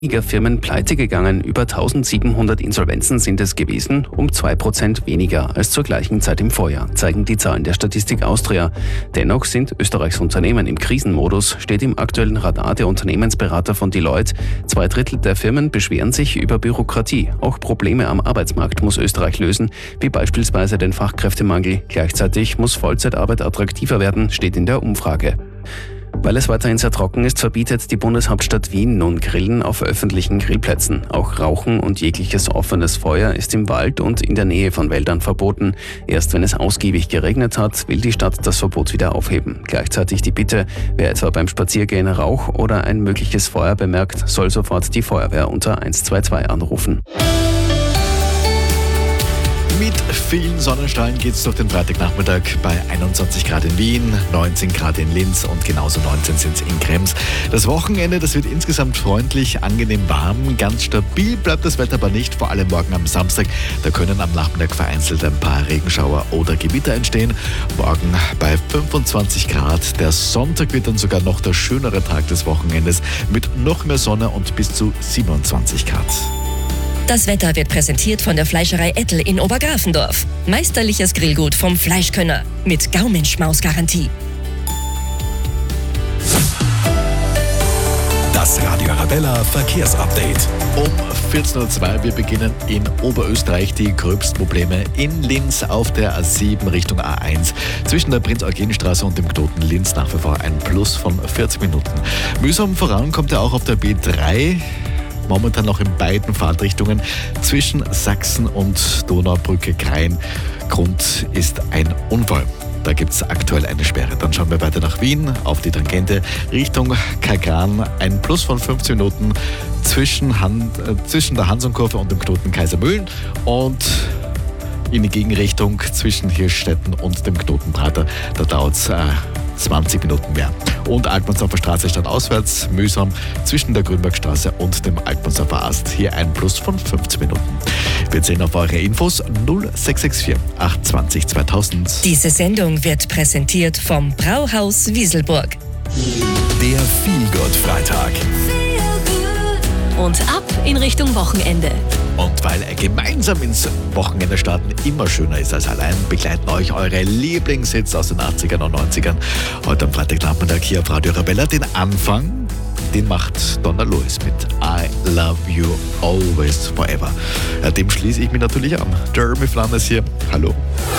Weniger Firmen pleite gegangen. Über 1700 Insolvenzen sind es gewesen, um 2% weniger als zur gleichen Zeit im Vorjahr, zeigen die Zahlen der Statistik Austria. Dennoch sind Österreichs Unternehmen im Krisenmodus, steht im aktuellen Radar der Unternehmensberater von Deloitte. 2/3 der Firmen beschweren sich über Bürokratie. Auch Probleme am Arbeitsmarkt muss Österreich lösen, wie beispielsweise den Fachkräftemangel. Gleichzeitig muss Vollzeitarbeit attraktiver werden, steht in der Umfrage. Weil es weiterhin sehr trocken ist, verbietet die Bundeshauptstadt Wien nun Grillen auf öffentlichen Grillplätzen. Auch Rauchen und jegliches offenes Feuer ist im Wald und in der Nähe von Wäldern verboten. Erst wenn es ausgiebig geregnet hat, will die Stadt das Verbot wieder aufheben. Gleichzeitig die Bitte, wer etwa beim Spaziergehen Rauch oder ein mögliches Feuer bemerkt, soll sofort die Feuerwehr unter 122 anrufen. Mit vielen Sonnenstrahlen geht es durch den Freitagnachmittag bei 21 Grad in Wien, 19 Grad in Linz und genauso 19 sind es in Krems. Das Wochenende, das wird insgesamt freundlich, angenehm warm. Ganz stabil bleibt das Wetter aber nicht, vor allem morgen am Samstag. Da können am Nachmittag vereinzelt ein paar Regenschauer oder Gewitter entstehen. Morgen bei 25 Grad. Der Sonntag wird dann sogar noch der schönere Tag des Wochenendes mit noch mehr Sonne und bis zu 27 Grad. Das Wetter wird präsentiert von der Fleischerei Ettel in Obergrafendorf. Meisterliches Grillgut vom Fleischkönner mit Gaumenschmaus-Garantie. Das Radio Arabella Verkehrsupdate. Um 14.02 Uhr, wir beginnen in Oberösterreich. Die gröbsten Probleme in Linz auf der A7 Richtung A1. Zwischen der Prinz-Eugen-Straße und dem Knoten Linz nach wie vor ein Plus von 40 Minuten. Mühsam voran kommt er auch auf der B3. Momentan noch in beiden Fahrtrichtungen zwischen Sachsen und Donaubrücke-Krain. Grund ist ein Unfall. Da gibt es aktuell eine Sperre. Dann schauen wir weiter nach Wien auf die Tangente Richtung Kagran. Ein Plus von 15 Minuten zwischen der Hansonkurve und dem Knoten Kaisermühlen und in die Gegenrichtung zwischen Hirschstetten und dem Knoten Prater. Da dauert es 20 Minuten mehr. Und Altmannsdorfer Straße statt auswärts, mühsam zwischen der Grünbergstraße und dem Altmannsdorfer Ast. Hier ein Plus von 15 Minuten. Wir sehen auf eure Infos 0664 820 2000. Diese Sendung wird präsentiert vom Brauhaus Wieselburg. Der Feelgood-Freitag. Und ab in Richtung Wochenende. Und weil gemeinsam ins Wochenende starten immer schöner ist als allein, begleiten euch eure Lieblingshits aus den 80ern und 90ern. Heute am Freitagnachmittag hier auf Radio Arabella. Den Anfang, den macht Donna Lewis mit I Love You Always Forever. Ja, dem schließe ich mich natürlich an. Jeremy Flannes hier. Hallo.